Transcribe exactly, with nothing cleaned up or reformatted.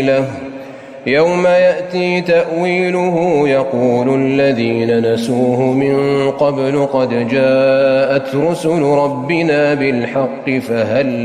يوم يأتي تأويله يقول الذين نسوه من قبل قد جاءت رسل ربنا بالحق فهل